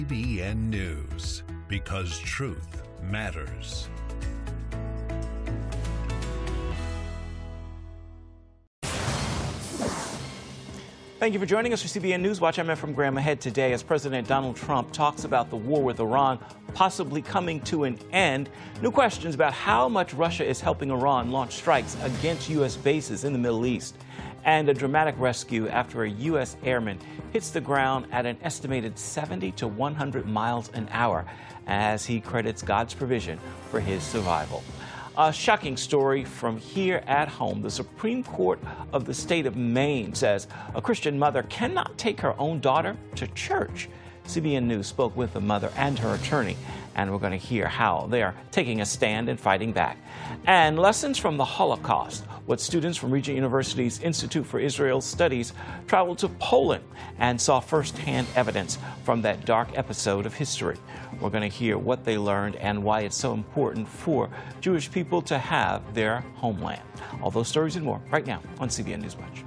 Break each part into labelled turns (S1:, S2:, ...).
S1: CBN News, because truth matters.
S2: Thank you for joining us for CBN News Watch. I'm Efrem Graham. Ahead today as President Donald Trump talks about the war with Iran possibly coming to an end. New questions about how much Russia is helping Iran launch strikes against U.S. bases in the Middle East. And a dramatic rescue after a U.S. airman hits the ground at an estimated 70 to 100 miles an hour as he credits God's provision for his survival. A shocking story from here at home. The Supreme Court of the state of Maine says a Christian mother cannot take her own daughter to church. CBN News spoke with the mother and her attorney, and we're going to hear how they are taking a stand and fighting back. And lessons from the Holocaust. What students from Regent University's Institute for Israel Studies traveled to Poland and saw firsthand evidence from that dark episode of history. We're going to hear what they learned and why it's so important for Jewish people to have their homeland. All those stories and more right now on CBN News Watch.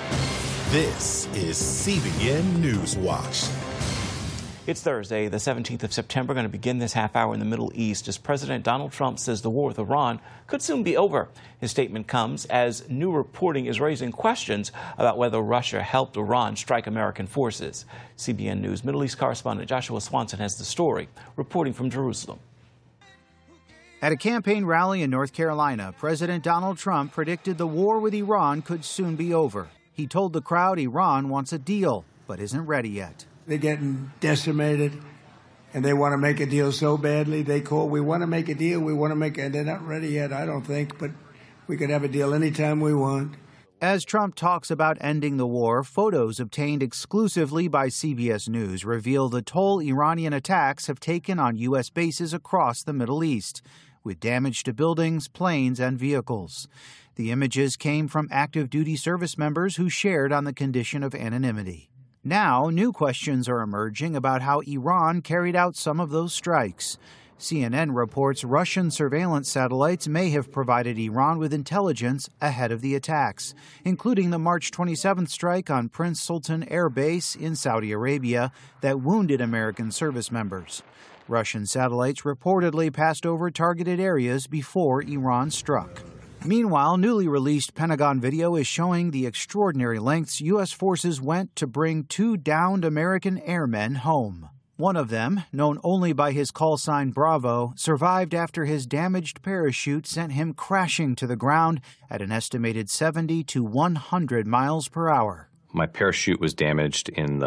S1: This is CBN News Watch.
S2: It's Thursday, the 17th of September. We're going to begin this half hour in the Middle East as President Donald Trump says the war with Iran could soon be over. His statement comes as new reporting is raising questions about whether Russia helped Iran strike American forces. CBN News Middle East correspondent Joshua Swanson has the story, reporting from Jerusalem.
S3: At a campaign rally in North Carolina, President Donald Trump predicted the war with Iran could soon be over. He told the crowd Iran wants a deal, but isn't ready yet.
S4: They're getting decimated, and they want to make a deal so badly. We want to make a deal, and they're not ready yet, I don't think, but we could have a deal anytime we want.
S3: As Trump talks about ending the war, photos obtained exclusively by CBS News reveal the toll Iranian attacks have taken on U.S. bases across the Middle East, with damage to buildings, planes, and vehicles. The images came from active duty service members who shared on the condition of anonymity. Now, new questions are emerging about how Iran carried out some of those strikes. CNN reports Russian surveillance satellites may have provided Iran with intelligence ahead of the attacks, including the March 27th strike on Prince Sultan Air Base in Saudi Arabia that wounded American service members. Russian satellites reportedly passed over targeted areas before Iran struck. Meanwhile, newly released Pentagon video is showing the extraordinary lengths U.S. forces went to bring two downed American airmen home. One of them, known only by his call sign Bravo, survived after his damaged parachute sent him crashing to the ground at an estimated 70 to 100 miles per hour.
S5: My parachute was damaged in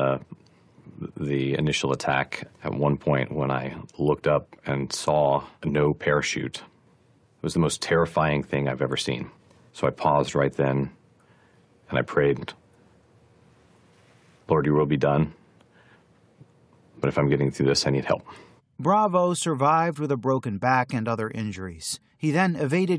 S5: the initial attack. At one point when I looked up and saw no parachute, it was the most terrifying thing I've ever seen. So I paused right then, and I prayed, Lord, your will be done, but if I'm getting through this, I need help.
S3: Bravo survived with a broken back and other injuries. He then evaded